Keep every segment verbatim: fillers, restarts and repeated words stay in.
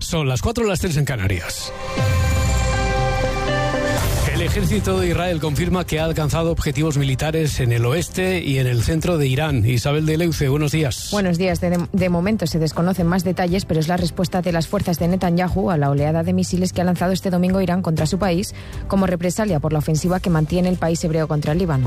Son las cuatro, las tres en Canarias. El ejército de Israel confirma que ha alcanzado objetivos militares en el oeste y en el centro de Irán. Isabel de Leuce, buenos días. Buenos días. De, de momento se desconocen más detalles, pero es la respuesta de las fuerzas de Netanyahu a la oleada de misiles que ha lanzado este domingo Irán contra su país como represalia por la ofensiva que mantiene el país hebreo contra el Líbano.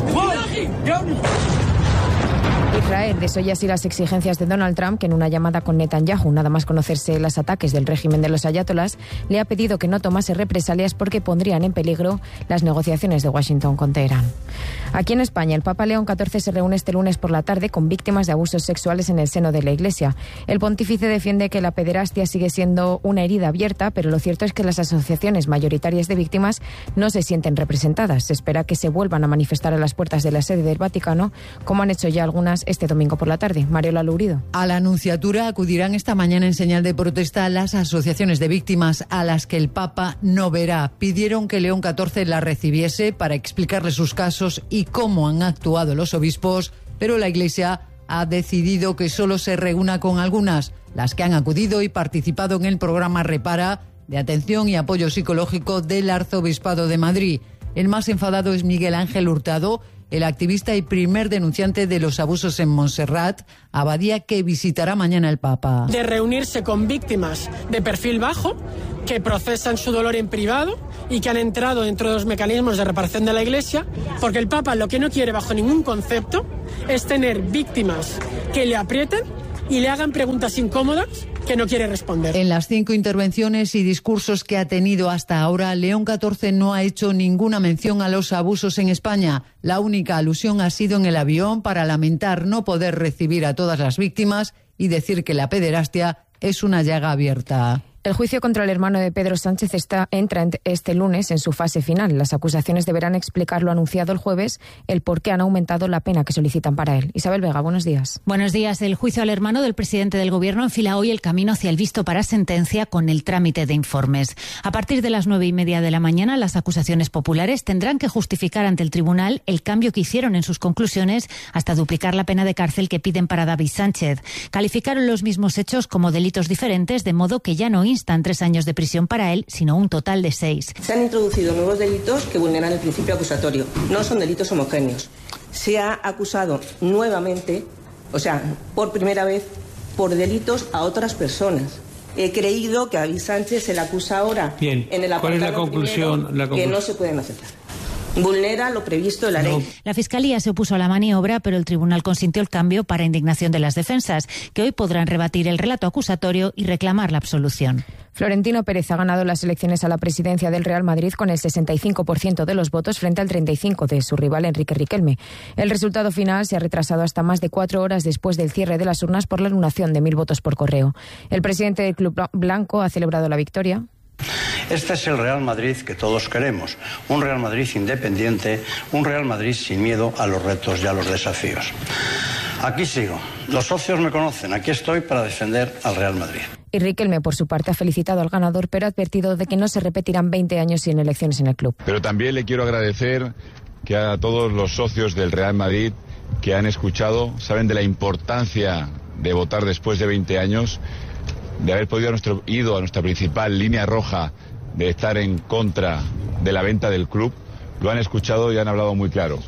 Israel desoye así las exigencias de Donald Trump, que en una llamada con Netanyahu, nada más conocerse los ataques del régimen de los ayatolás, le ha pedido que no tomase represalias porque pondrían en peligro las negociaciones de Washington con Teherán. Aquí en España, el Papa León catorce se reúne este lunes por la tarde con víctimas de abusos sexuales en el seno de la Iglesia. El pontífice defiende que la pederastia sigue siendo una herida abierta, pero lo cierto es que las asociaciones mayoritarias de víctimas no se sienten representadas. Se espera que se vuelvan a manifestar a las puertas de la sede del Vaticano, como han hecho ya algunas este domingo por la tarde. Mariola Lourido. A la Nunciatura acudirán esta mañana en señal de protesta las asociaciones de víctimas a las que el Papa no verá. Pidieron que León catorce la recibiese para explicarle sus casos y cómo han actuado los obispos, pero la Iglesia ha decidido que solo se reúna con algunas, las que han acudido y participado en el programa Repara de atención y apoyo psicológico del Arzobispado de Madrid. El más enfadado es Miguel Ángel Hurtado, el activista y primer denunciante de los abusos en Montserrat, abadía que visitará mañana el Papa. De reunirse con víctimas de perfil bajo, que procesan su dolor en privado y que han entrado dentro de los mecanismos de reparación de la Iglesia, porque el Papa lo que no quiere bajo ningún concepto es tener víctimas que le aprieten y le hagan preguntas incómodas que no quiere responder. En las cinco intervenciones y discursos que ha tenido hasta ahora, León catorce no ha hecho ninguna mención a los abusos en España. La única alusión ha sido en el avión para lamentar no poder recibir a todas las víctimas y decir que la pederastia es una llaga abierta. El juicio contra el hermano de Pedro Sánchez está, entra este lunes en su fase final. Las acusaciones deberán explicar lo anunciado el jueves, el por qué han aumentado la pena que solicitan para él. Isabel Vega, buenos días. Buenos días. El juicio al hermano del presidente del Gobierno enfila hoy el camino hacia el visto para sentencia con el trámite de informes. A partir de las nueve y media de la mañana, las acusaciones populares tendrán que justificar ante el tribunal el cambio que hicieron en sus conclusiones hasta duplicar la pena de cárcel que piden para David Sánchez. Calificaron los mismos hechos como delitos diferentes, de modo que ya no instan tres años de prisión para él, sino un total de seis. Se han introducido nuevos delitos que vulneran el principio acusatorio. No son delitos homogéneos. Se ha acusado nuevamente, o sea, por primera vez, por delitos a otras personas. He creído que a David Sánchez se le acusa ahora Bien. en el apartado ¿Cuál es la conclusión? primero, La conclu- que no se pueden aceptar. Vulnera lo previsto en la No. ley. La Fiscalía se opuso a la maniobra, pero el tribunal consintió el cambio para indignación de las defensas, que hoy podrán rebatir el relato acusatorio y reclamar la absolución. Florentino Pérez ha ganado las elecciones a la presidencia del Real Madrid con el sesenta y cinco por ciento de los votos frente al treinta y cinco por ciento de su rival Enrique Riquelme. El resultado final se ha retrasado hasta más de cuatro horas después del cierre de las urnas por la anulación de mil votos por correo. El presidente del Club Blanco ha celebrado la victoria. Este es el Real Madrid que todos queremos, un Real Madrid independiente, un Real Madrid sin miedo a los retos y a los desafíos. Aquí sigo, los socios me conocen, aquí estoy para defender al Real Madrid. Y Riquelme, por su parte, ha felicitado al ganador, pero ha advertido de que no se repetirán veinte años sin elecciones en el club. Pero también le quiero agradecer que a todos los socios del Real Madrid que han escuchado, saben de la importancia de votar después de veinte años, de haber podido a nuestro, ido a nuestra principal línea roja de estar en contra de la venta del club, lo han escuchado y han hablado muy claro.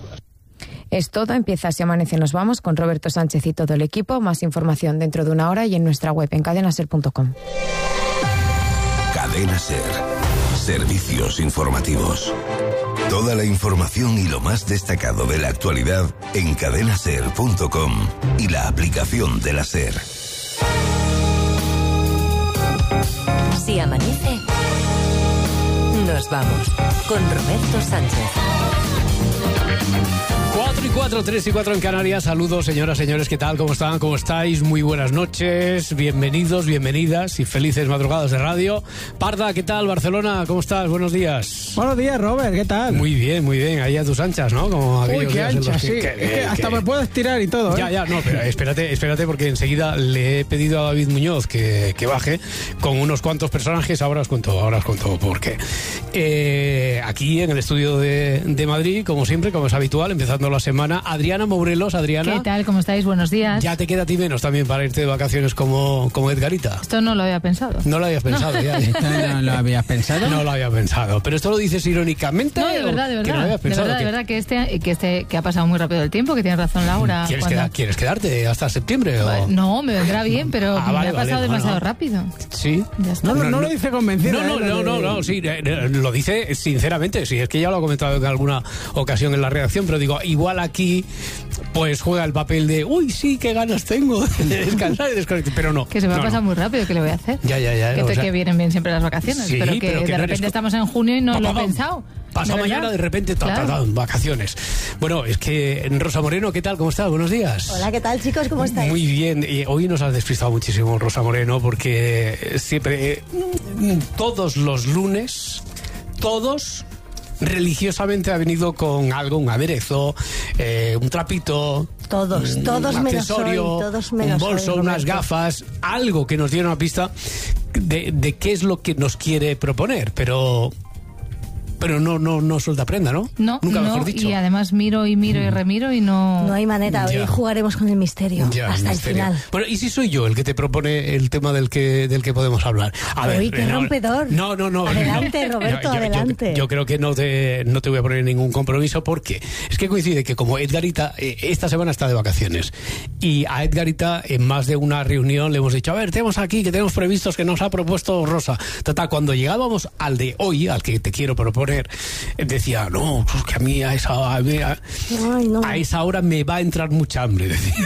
Es todo, empieza Así Amanece, nos vamos con Roberto Sánchez y todo el equipo. Más información dentro de una hora y en nuestra web en cadena ser punto com. Cadena Ser. Servicios informativos. Toda la información y lo más destacado de la actualidad en cadena ser punto com y la aplicación de la SER. Si amanece, nos vamos con Roberto Sánchez. cuatro y cuatro, tres y cuatro en Canarias. Saludos, señoras, señores, ¿qué tal? ¿Cómo están? ¿Cómo estáis? Muy buenas noches, bienvenidos, bienvenidas y felices madrugadas de radio. Parda, ¿qué tal? Barcelona, ¿cómo estás? Buenos días. Buenos días, Robert, ¿qué tal? Muy bien, muy bien, ahí a tus anchas, ¿no? Como Uy, qué anchas, sí. Que, que, que, es que hasta que... me puedo estirar y todo, ¿eh? Ya, ya, no, pero espérate, espérate, porque enseguida le he pedido a David Muñoz que, que baje con unos cuantos personajes. Ahora os cuento, ahora os cuento por qué. Eh, aquí en el estudio de, de Madrid, como siempre, con como es habitual, empezando la semana. Adriana Mourelos, Adriana. ¿Qué tal? ¿Cómo estáis? Buenos días. Ya te queda a ti menos también para irte de vacaciones como, como Edgarita. Esto no lo había pensado. No lo habías pensado, no. ya. ¿No lo habías pensado? No lo había pensado. Pero esto lo dices irónicamente. No, de verdad, de verdad. Que no lo habías pensado, de verdad, que... de verdad que este, que este, que ha pasado muy rápido el tiempo, que tienes razón, Laura. ¿Quieres, cuando... quedar, ¿Quieres quedarte hasta septiembre? O... No, me vendrá bien, pero ah, me vale, ha pasado vale, demasiado no, no. rápido. Sí. No, no, no, no lo dice convencido. No, no, ¿eh? no, no, no, sí, lo dice sinceramente. Sí, es que ya lo he comentado en alguna ocasión en la redacción, pero digo, igual aquí pues juega el papel de uy, sí, qué ganas tengo de descansar y desconectar, pero no. Que se me no, ha pasado no. muy rápido, ¿qué le voy a hacer? Ya, ya, ya. Que, o te, sea, que vienen bien siempre las vacaciones, sí, pero que pero que de no repente eres... estamos en junio y no pa, lo pa, he pa, pensado. Pasa ¿De mañana verdad? de repente, ta, Claro. ta, ta, vacaciones. Bueno, es que Rosa Moreno, ¿qué tal? ¿Cómo estás? Buenos días. Hola, ¿qué tal, chicos? ¿Cómo estáis? Muy bien. Y hoy nos has despistado muchísimo, Rosa Moreno, porque siempre, eh, todos los lunes, todos religiosamente ha venido con algo, un aderezo, eh, un trapito. Todos, todos un menos accesorio, hoy, todos menos un bolso, hoy, unas Roberto. gafas, algo que nos diera una pista de, de qué es lo que nos quiere proponer, pero... Pero no, no, no suelta prenda, ¿no? No, Nunca no, mejor dicho. y además miro y miro y remiro y no... No hay manera, hoy Ya. jugaremos con el misterio Ya, hasta misterio. el final. Bueno, ¿y si soy yo el que te propone el tema del que del que podemos hablar? A Uy, ver, qué no, rompedor. No, no, no. Adelante, no. Roberto, yo, yo- adelante. Yo, creo que no te, no te voy a poner ningún compromiso porque es que coincide que como Edgarita eh, esta semana está de vacaciones y a Edgarita en más de una reunión le hemos dicho, a ver, tenemos aquí que tenemos previstos que nos ha propuesto Rosa. Tata, cuando llegábamos al de hoy, al que te quiero proponer, decía, no, pues que a mí a esa, a, mí a- Ay, no. a esa hora me va a entrar mucha hambre, decía.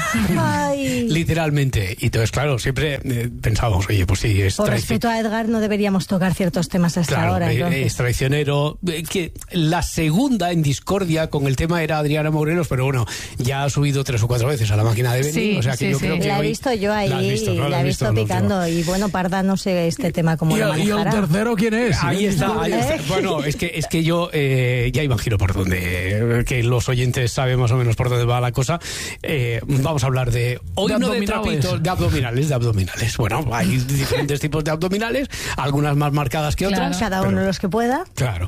Ay. Literalmente. Y entonces, claro, siempre eh, pensábamos, oye, pues sí, es Por traici- respeto a Edgar no deberíamos tocar ciertos temas a esta Claro, hora. eh, entonces. es traicionero. Eh, Que la segunda en discordia con el tema era Adriana Morelos, pero bueno, ya ha subido tres o cuatro veces a la máquina de Benny. Sí, o sea que sí, yo sí. creo que La he hoy- visto yo ahí, la has visto, ¿no? la he has visto en la picando. última. Y bueno, Parda, no sé este tema cómo ¿Y, lo y el manejará. tercero quién es? Ahí está, ahí está. ¿Eh? Bueno, es que, es que yo eh, ya imagino por dónde, eh, que los oyentes saben más o menos por dónde va la cosa. Eh, vamos a hablar de, hoy De no de abdominales. trapitos, de abdominales, de abdominales. Bueno, hay diferentes tipos de abdominales, algunas más marcadas que Claro. otras. Cada pero- uno de los que pueda. Claro,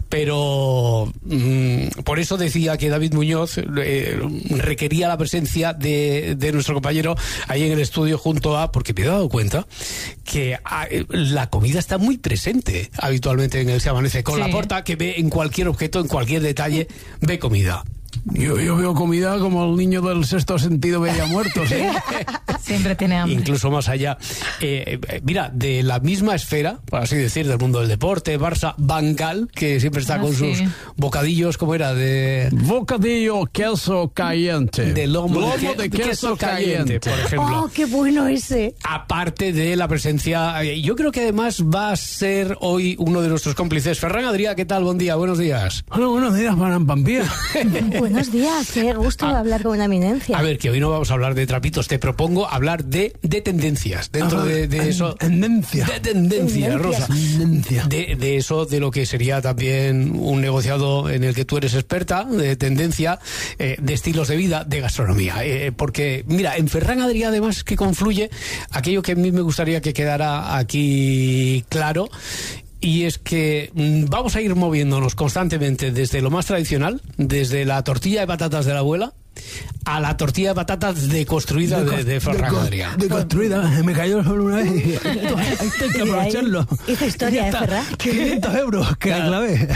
pero mm, por eso decía que David Muñoz eh, requería la presencia de, de nuestro compañero ahí en el estudio junto a, porque me he dado cuenta que ah, eh, la comida está muy presente habitualmente en el Se Amanece, con Sí. la porta que ve en cualquier objeto, en cualquier detalle, ve comida. Yo, yo veo comida como el niño del sexto sentido veía muertos. ¿eh? Siempre tiene hambre. Incluso más allá. Eh, eh, mira, de la misma esfera, por así decir, del mundo del deporte, Barça, Van Gaal, que siempre está Ah, con sí. sus bocadillos, ¿cómo era? De... Bocadillo, queso caliente. De lomo, de, Lomo que- de de queso, caliente. por ejemplo. ¡Oh, qué bueno ese! Aparte de la presencia, eh, yo creo que además va a ser hoy uno de nuestros cómplices. Ferran Adrià, ¿qué tal? Buen día, buenos días. Bueno, buenos días, para Pampía. Buenos días, qué gusto Ah. hablar con una eminencia. A ver, que hoy no vamos a hablar de trapitos, te propongo hablar de, de tendencias. Dentro Ah, de, de en- eso. tendencia. De tendencia, Tendencias. Rosa. Tendencia. De, de eso, de lo que sería también un negociado en el que tú eres experta, de tendencia, eh, de estilos de vida, de gastronomía. Eh, porque, mira, en Ferran Adrià además es que confluye aquello que a mí me gustaría que quedara aquí claro. Y es que mm, vamos a ir moviéndonos constantemente desde lo más tradicional, desde la tortilla de patatas de la abuela, a la tortilla de patatas deconstruida de, de Ferran co- Adrià. Deconstruida, me cayó solo una vez. y Hay que aprovecharlo. Hizo historia, Ya ¿eh, está. Ferran? quinientos euros, que la clave.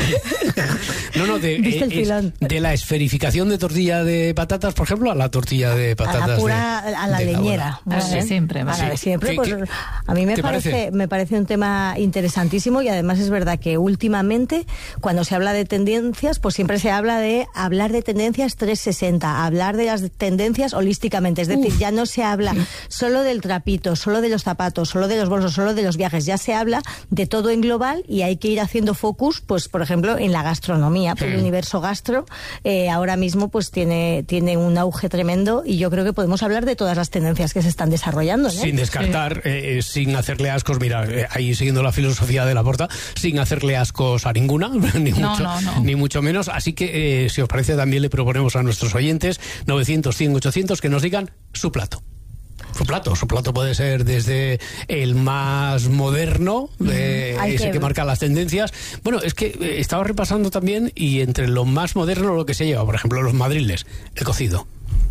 No, no, de, Viste el es filón. de la esferificación de tortilla de patatas, por ejemplo, a la tortilla de A patatas la pura, de, a la de leñera. abuela. A la de siempre, A vale. la de siempre. ¿Qué- Pues, qué- a mí me te parece, parece? me parece un tema interesantísimo y además es verdad que últimamente cuando se habla de tendencias, pues siempre se habla de hablar de tendencias trescientos sesenta, hablar de las tendencias holísticamente. Es decir, ya no se habla solo del trapito, solo de los zapatos, solo de los bolsos, solo de los viajes. Ya se habla de todo en global y hay que ir haciendo focus, pues por ejemplo, en la gastronomía. Pues el universo gastro eh, ahora mismo pues tiene, tiene un auge tremendo y yo creo que podemos hablar de todas las tendencias que se están desarrollando, ¿no? Sin descartar, eh, eh, sin hacerle ascos, mira, eh, ahí siguiendo la filosofía de Laporta, sin hacerle ascos a ninguna, ni, No, mucho, no, no. ni mucho menos. Así que, eh, si os parece, también le proponemos a nuestros oyentes novecientos, cien, ochocientos que nos digan su plato su plato. Su plato puede ser desde el más moderno, eh, Hay ese que- que marca las tendencias. Bueno, es que eh, estaba repasando también, y entre lo más moderno lo que se lleva, por ejemplo, los madriles, el cocido.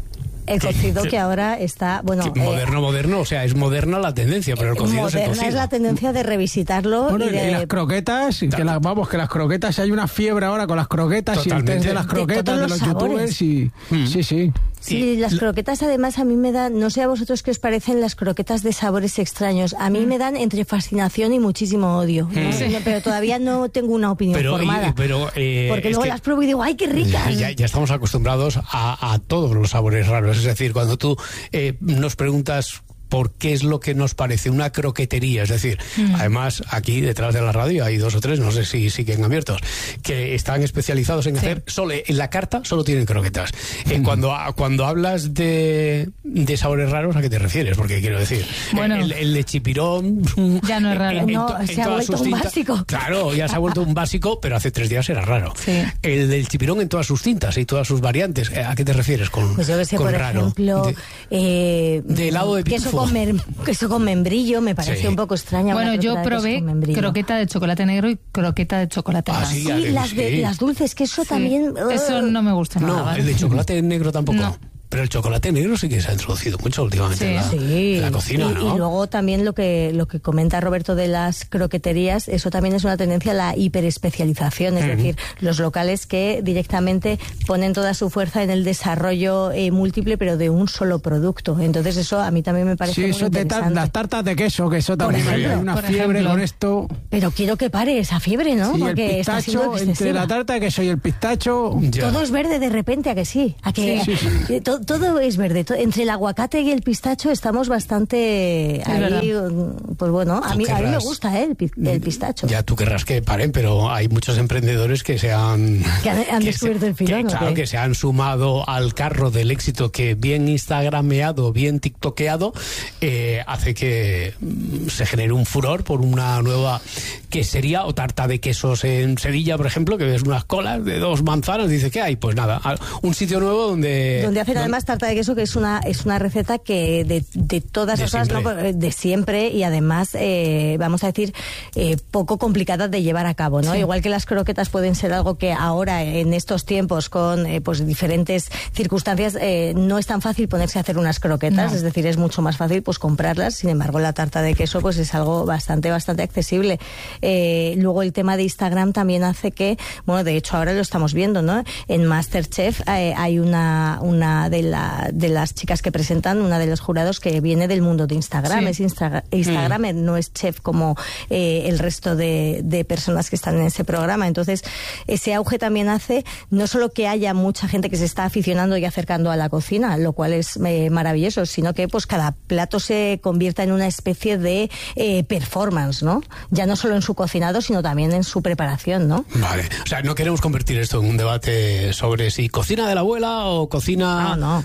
El cocido Sí. que ahora está, bueno, Sí, moderno, eh, moderno, o sea, es moderna la tendencia, pero el cocido es el moderna cocido. es la tendencia de revisitarlo Bueno, y y, de... las croquetas, que las, vamos, que las croquetas, hay una fiebre ahora con las croquetas y el Totalmente. test de las De croquetas todos de los los, youtubers y Mm. sí, sí. Sí, las croquetas además a mí me dan, no sé a vosotros qué os parecen las croquetas de sabores extraños, a mí me dan entre fascinación y muchísimo odio, ¿no? Sí. No, pero todavía no tengo una opinión Pero, formada. y- pero, eh, porque es luego que- las pruebo y digo, ¡ay, qué ricas! Ya, ya estamos acostumbrados a, a todos los sabores raros. Es decir, cuando tú eh, nos preguntas por qué es lo que nos parece una croquetería, es decir, Mm. además aquí detrás de la radio hay dos o tres, no sé si siguen abiertos, que están especializados en hacer, solo en la carta solo tienen croquetas. Eh, cuando, cuando hablas de, de sabores raros, ¿a qué te refieres? Porque quiero decir, Bueno. el, el de chipirón... Ya no es raro. en- en No, to- en se ha todas vuelto sus un tintas- básico. Claro, ya se ha vuelto un básico, pero hace tres días era raro. Sí. El del chipirón en todas sus tintas y todas sus variantes, ¿a qué te refieres con, Pues yo que sé, con por raro? ejemplo, De- eh, de helado de queso pitufo. con, mer- queso con membrillo, me parece Sí. un poco extraña. Bueno, una yo croqueta de queso probé con membrillo. croqueta de chocolate negro y croqueta de chocolate Ah, blanco. sí, Sí, ya, las, de, sí. las dulces, que eso Sí. también... Eso no me gusta nada. No, ¿vale? el de chocolate negro tampoco. No. Pero el chocolate negro sí que se ha introducido mucho últimamente Sí. en, la, Sí. en la cocina, y, ¿no? y luego también lo que lo que comenta Roberto de las croqueterías, eso también es una tendencia a la hiperespecialización, es Ujú. decir, los locales que directamente ponen toda su fuerza en el desarrollo eh, múltiple, pero de un solo producto. Entonces eso a mí también me parece Sí, muy eso de tar- interesante. las tartas de queso, que eso también ejemplo, hay una por fiebre ejemplo. con esto. Pero quiero que pare esa fiebre, ¿no? Sí, el Porque está siendo pistacho, entre excesiva. la tarta de queso y el pistacho. Ya. Todo es verde de repente, ¿a que sí? ¿A que Sí, sí, eh, to- todo es verde. To- entre el aguacate y el pistacho estamos bastante ahí, verdad. mm, pues bueno, a Tú mí, a mí me querrás- gusta eh, el, pi- el pistacho. Ya tú querrás que paren, pero hay muchos emprendedores que se han... Que han- han que descubierto el filón, que, ¿o claro, qué? que se han sumado al carro del éxito que bien instagrameado, bien tiktokeado, eh, hace que mm, se genere un furor por una nueva quesería o tarta de quesos en Sevilla, por ejemplo, que ves unas colas de dos manzanas y dices, ¿qué hay? Pues nada, a- un sitio nuevo donde... Donde hacen además tarta de queso, que es una es una receta que de, de todas De las cosas, siempre. ¿no? de siempre y además, eh, vamos a decir, eh, poco complicada de llevar a cabo, ¿no? Sí. Igual que las croquetas pueden ser algo que ahora, en estos tiempos, con eh, pues diferentes circunstancias, eh, no es tan fácil ponerse a hacer unas croquetas, No. es decir, es mucho más fácil pues comprarlas. Sin embargo, la tarta de queso pues es algo bastante, bastante accesible. Eh, luego el tema de Instagram también hace que, bueno, de hecho ahora lo estamos viendo, ¿no? En MasterChef eh, hay una, una de, la, de las chicas que presentan, una de los jurados que viene del mundo de Instagram, Sí. es Instra- Instagramer, no es chef como eh, el resto de, de personas que están en ese programa. Entonces, ese auge también hace no solo que haya mucha gente que se está aficionando y acercando a la cocina, lo cual es eh, maravilloso, sino que pues cada plato se convierta en una especie de eh, performance, ¿no? Ya no solo en su cocinado, sino también en su preparación, ¿no? Vale, o sea, no queremos convertir esto en un debate sobre si cocina de la abuela o cocina Ah, no.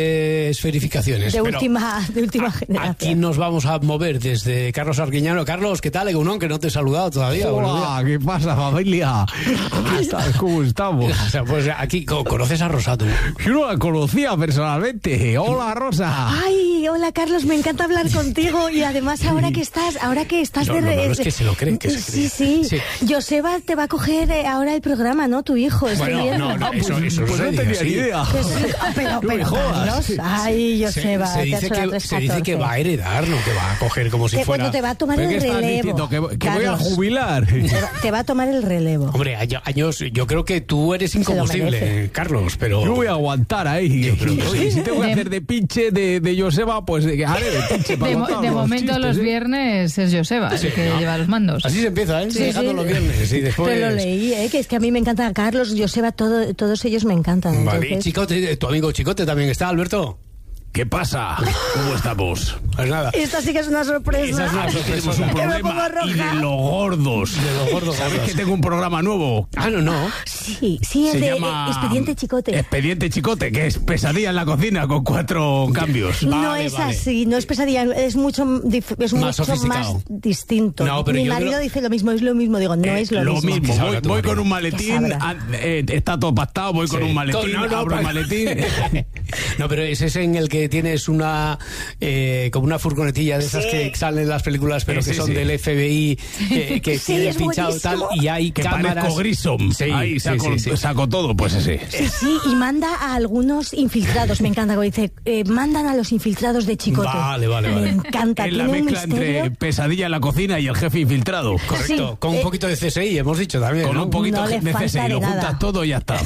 de esferificaciones. De pero última, de última aquí generación. nos vamos a mover desde Carlos Arguiñano. Carlos, ¿qué tal, Egunon? Que no te he saludado todavía. Buenos días. Hola, ¿qué pasa, familia? ¿Qué tal? ¿Cómo estamos? O sea, pues aquí co- conoces a Rosa, tú. Yo no la conocía personalmente. Hola, Rosa. Ay, hola Carlos, me encanta hablar contigo y además ahora que estás, ahora que estás No, de no, no, re- no, es que se lo creen, que se sí, creen. sí, Sí. Joseba te va a coger eh, ahora el programa, ¿no? Tu hijo, estoy Bueno, viendo. no, no, Ah, pues, eso, eso pues se no dice tenía así. ni idea. Que sí, ah, pero, No me pero, jodas. Carlos, ay, Se, Joseba, se te has dice sonado que, tres se dice que catorce. va a heredar, no que va a coger como si Te- fuera... bueno, te va a tomar ¿Pero el qué estás relevo. diciendo? ¿Que, que voy a Carlos. jubilar? Te va, te va a tomar el relevo. Hombre, hay años, yo creo que tú eres lo incombustible, merece. Carlos, pero... Yo voy a aguantar ahí. creo que Oye, sí. si tengo que De- hacer de pinche de, de Joseba, pues de, haré de pinche para De, mo- contar de los momento chistes, los ¿eh? viernes es Joseba el Sí, que ¿no? lleva los mandos. Así se empieza, ¿eh? Sí, Llegando sí. los viernes y después... Pero lo leí, ¿eh? Que es que a mí me encanta Carlos, Joseba, todo, todos ellos me encantan. Vale, y entonces- Chicote, tu amigo Chicote también está, Alberto. ¿Qué pasa? ¿Cómo estamos? Pues nada. Esta sí que es una sorpresa. Esa es una sorpresa. Tenemos un Que me problema pongo roja. y de los gordos. De los gordos ¿Sabéis gordos. que tengo un programa nuevo? Ah, no, no. Sí, sí, el Se de llama Expediente Chicote. Expediente Chicote, que es pesadilla en la cocina con cuatro cambios. no Vale, es vale. así, no es pesadilla, es mucho, dif- es Más mucho sofisticado. más distinto. No, pero Mi yo marido creo- dice lo mismo, es lo mismo, digo, no Eh, es lo, mismo. mismo. Sabrá Voy, tu voy marido. con un ¿Qué maletín, sabrá? ah, eh, está todo pactado, voy con Sí. un maletín, Con- no, no, abro el pa- maletín. No, pero ese es en el que que tienes una eh, como una furgonetilla de esas Sí. que salen en las películas, pero Sí, que sí, son sí. del F B I, eh, que Sí, tienen es pinchado tal, buenísimo. y hay Que cámaras. parezco Grissom. Sí, Ahí sí, saco, sí, sí. saco todo, pues ese. Sí, y manda a algunos infiltrados. Me encanta, como dice, eh, mandan a los infiltrados de Chicote. Vale, vale, Me vale. encanta. Es la tiene un mezcla misterio. entre Pesadilla en la cocina y el jefe infiltrado. Correcto, Sí, con un eh, poquito de C S I, hemos dicho también. Con ¿no? un poquito No le de C S I, falta lo de nada. juntas todo y ya está.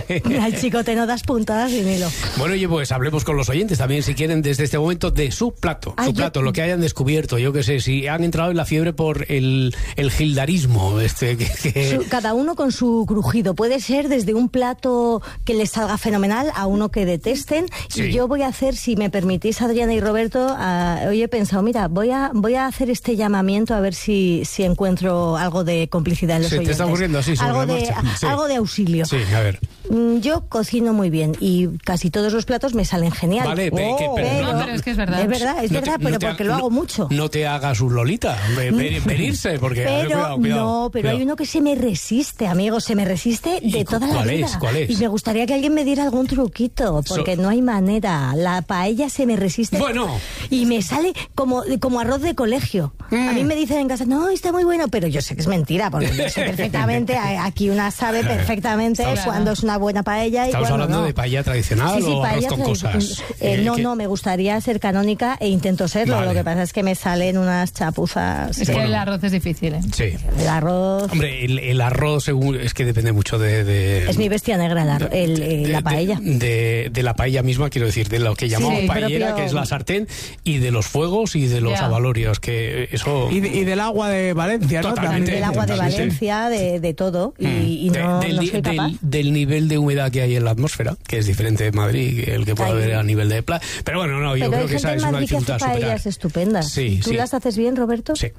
Al Chicote no das puntadas sin hilo. Bueno, oye, pues hablemos con los oyentes también, si quieren, desde este momento, de su plato. Ay, su yo- plato, lo que hayan descubierto. Yo qué sé, si han entrado en la fiebre por el, el gildarismo. Este, que, que- Su- cada uno con su crujido. Puede ser desde un plato que les salga fenomenal a uno que detesten. Sí. Y yo voy a hacer, si me permitís, Adriana y Roberto, a- hoy he pensado, mira, voy a, voy a hacer este llamamiento a ver si, si encuentro algo de complicidad en los Sí, te oyentes. está ocurriendo así sobre algo la de, marcha. Sí. algo de auxilio. Sí, a ver. Mm, Yo cocino muy bien y casi todos los platos me salen genial. Vale, pe- que- pero No, no- pero es que es verdad. Es verdad, es No te- verdad, no pero te porque ha- lo no- hago mucho. No te hagas un Lolita, ve- ve- venirse, porque... a ver, Pero cuidado, cuidado, no, pero cuidado. hay uno que se me resiste, amigo, se me resiste ¿Y de cu- toda la cuál vida. es? ¿Cuál es? Y me gustaría que alguien me diera algún truquito, porque So- no hay manera. La paella se me resiste. Bueno. Y me sale como, como arroz de colegio. A mí me dicen en casa, no, está muy bueno, pero yo sé que es mentira, porque yo sé perfectamente, a- aquí una sabe perfectamente Estamos- cuando es una buena paella y ¿Estamos cuando hablando no. de paella tradicional Sí, sí, o arroz paella con tradicional. cosas? Eh, Eh, no, que- no, me gustaría ser canónica e intento serlo. Vale. Lo que pasa es que me salen unas chapuzas. Es que Bueno. el arroz es difícil, ¿eh? Sí. El arroz. Hombre, el, el arroz según, es que depende mucho de... de- Es mi bestia negra, el arro- el, eh, de- la paella. De, de- de la paella misma, quiero decir, de lo que llamamos Sí, paellera, propio- que es la sartén, y de los fuegos y de los Ya. abalorios, que eso... Y, de- y del agua de Valencia, ¿no? Totalmente. También. Del agua de totalmente. Valencia, de, de todo. Y, Mm. y De- no, del, no ni- soy capaz. del, del nivel de humedad que hay en la atmósfera, que es diferente de Madrid, que el que puede Ay. haber a nivel de playa. Pero bueno, no, yo Pero creo hay que esa gente es en una Madrid que hace dificultad a superar. paellas estupendas. Sí, ¿Tú sí. las haces bien, Roberto? Sí.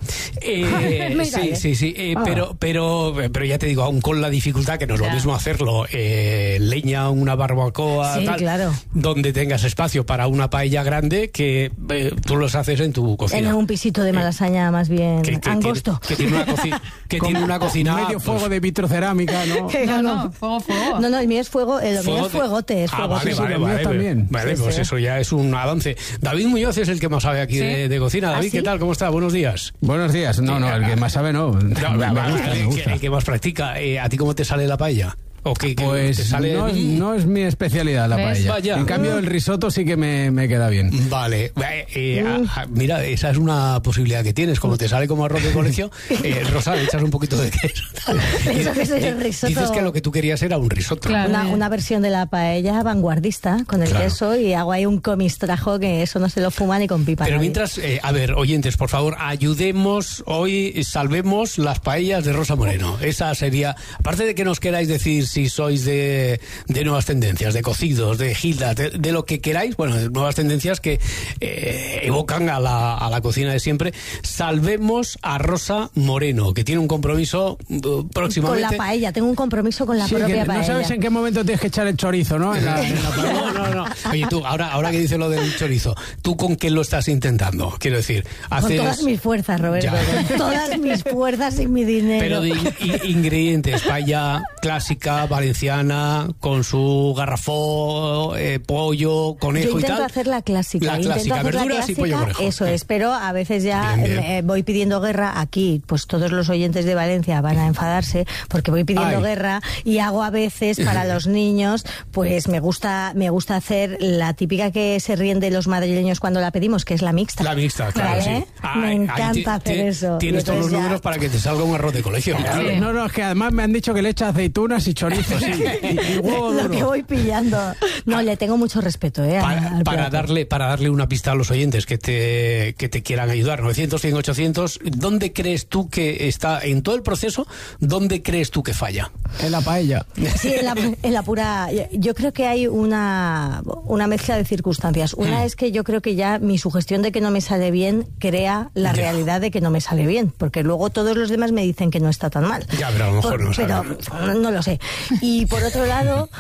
Eh, Mira, sí, eh. sí, sí, eh, Ah. pero, pero, pero ya te digo, aún con la dificultad, que no es lo Ya. mismo hacerlo eh, leña, una barbacoa, Sí, tal, claro. donde tengas espacio para una paella grande, que eh, tú los haces en tu cocina. En un pisito de Malasaña más bien Que- que angosto. Tiene, que tiene una, coci- que tiene una cocina... Medio pues, fuego de vitrocerámica, ¿no? No, no, fuego, fuego. No, no, el mío es fuego, el mío Fuego es de- fuegote, es Ah, fuego. vale, sí, sí. vale, los míos vale, también. vale, Sí, pues sí. eso ya es un avance. David Muñoz es el que más sabe aquí Sí. de, de cocina. David, ¿Ah, ¿qué sí? tal? ¿Cómo está? Buenos días. Buenos días. No, no, el que más sabe no. Me No, me va, gusta, el, me que, gusta. el que más practica. Eh, ¿A ti cómo te sale la paella? ¿O qué, qué- te Pues sale? no, es- no es mi especialidad la ¿Ves? paella. Vaya. En cambio, el risotto sí que me, me queda bien. Vale, eh, eh, a- a- mira, esa es una posibilidad que tienes. Como te sale como arroz de colegio, eh, Rosa, le echas un poquito de queso. Eso que es el risotto. Dices que lo que tú querías era un risotto. Claro. Una, una versión de la paella vanguardista con el Claro. queso y hago ahí un comistrajo que eso no se lo fuma ni con pipa. Pero nadie. mientras, eh, a ver, oyentes, por favor, ayudemos hoy, salvemos las paellas de Rosa Moreno. Esa sería, aparte de que nos queráis decir si sois de, de nuevas tendencias, de cocidos, de gildas, de, de lo que queráis, bueno, de nuevas tendencias que eh, evocan a la, a la cocina de siempre, salvemos a Rosa Moreno, que tiene un compromiso uh, Con próximamente. la paella, tengo un compromiso con la Sí, propia que paella. no sabes en qué momento tienes que echar el chorizo, ¿no? En la, en la paella. No, no, no. Oye, tú, ahora, ahora que dices lo del chorizo, ¿tú con qué lo estás intentando? Quiero decir, Con haces... todas mis fuerzas, Roberto. Ya. Con todas mis fuerzas y mi dinero. Pero de in- in- ingredientes, paella clásica, valenciana, con su garrafón, eh, pollo, conejo Yo y intento tal. hacer la clásica. La intento clásica, hacer la verduras y clásica, pollo conejo. Eso es, pero a veces ya Bien, bien. eh, voy pidiendo guerra aquí. Pues todos los oyentes de Valencia van a enfadarse porque voy pidiendo Ay. guerra y hago a veces para los niños, pues me gusta me gusta hacer la típica que se ríen de los madrileños cuando la pedimos, que es la mixta. La mixta, claro, ¿Vale? sí. Me Ay, ahí encanta ti- hacer ti- eso. Tienes Y todos los entonces ya- números para que te salga un arroz de colegio. claro. Sí. No, no, es que además me han dicho que le echa aceitunas y chorizo, sí. Y, y huevo lo duro. que voy pillando. No, le tengo mucho respeto, ¿eh? Para, al para plato. darle para darle una pista a los oyentes que te que te quieran ayudar, novecientos, cien, ochocientos, ¿dónde crees tú que está en todo el proceso? ¿Dónde crees tú que falla? En la paella. Sí, en la, en la pura... Yo creo que hay una, una mezcla de circunstancias. Una Mm. es que yo creo que ya mi sugestión de que no me sale bien crea la Ya. realidad de que no me sale bien, porque luego todos los demás me dicen que no está tan mal. Ya, pero a lo mejor Por- no sabe. Pero no lo sé. Y por otro lado,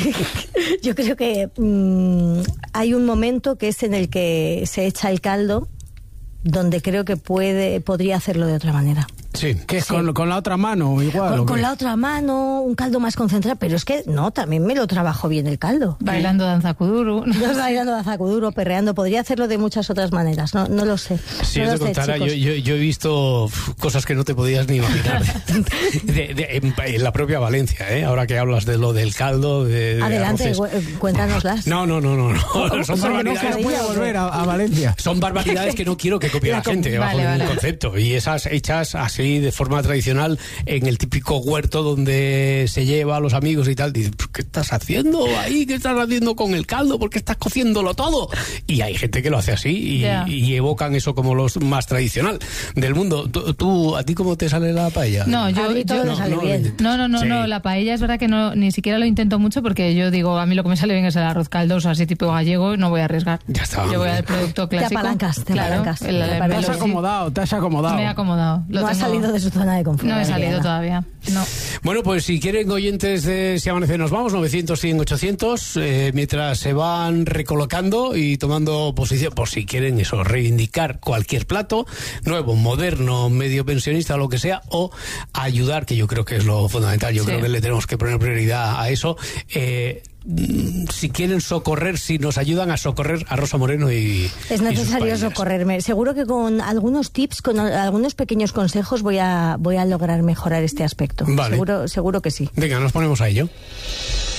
yo creo que mm, hay un momento que es en el que se echa el caldo donde creo que puede podría hacerlo de otra manera. Sí. Que es Sí. con, con la otra mano, igual. Con, ¿o con qué? la otra mano, un caldo más concentrado, pero es que no, también me lo trabajo bien el caldo. Bailando danza kuduro. No bailando danza kuduro, perreando, podría hacerlo de muchas otras maneras, no, no lo sé. Si no yo lo te sé, contara, yo, chicos. yo, yo he visto uf, cosas que no te podías ni imaginar de, de, en, en la propia Valencia, ¿eh? Ahora que hablas de lo del caldo, de, de Adelante, arroces. cu- cuéntanoslas. No, no, no, no, no. Son Son barbaridades. demasiado- Puede volver a, a Valencia. Son barbaridades que no quiero que copie la, La com- gente bajo vale, ningún vale. concepto. Y esas hechas así de forma tradicional en el típico huerto donde se lleva a los amigos y tal. Dices, ¿qué estás haciendo ahí? ¿Qué estás haciendo con el caldo? ¿Por qué estás cociéndolo todo? Y hay gente que lo hace así y, Ya. y evocan eso como lo más tradicional del mundo. ¿Tú, tú- a ti cómo te sale la paella? No, yo, A mí todo yo- me sale no, bien. No, no, no, Sí. no, la paella es verdad que no, ni siquiera lo intento mucho porque yo digo, a mí lo que me sale bien es el arroz caldoso, así tipo gallego, no voy a arriesgar. Ya está. Yo voy al producto Te clásico. apalancas, te claro, apalancas, el- te el- apalancas. Te has el- acomodado, te has acomodado. Me he acomodado. Lo No ha tengo- salido de su zona de confort. No he salido Mariana. todavía. No. Bueno, pues si quieren oyentes de Si Amanece Nos Vamos, novecientos, cien, ochocientos, eh, mientras se van recolocando y tomando posición, por si quieren eso, reivindicar cualquier plato, nuevo, moderno, medio pensionista, lo que sea, o ayudar, que yo creo que es lo fundamental, yo Sí. creo que le tenemos que poner prioridad a eso. Eh, mm, si quieren socorrer, si nos ayudan a socorrer a Rosa Moreno y Es y sus necesario paellas. socorrerme. Seguro que con algunos tips, con a- algunos pequeños consejos voy a, voy a lograr mejorar este aspecto. Vale. Seguro, seguro que sí. Venga, nos ponemos a ello.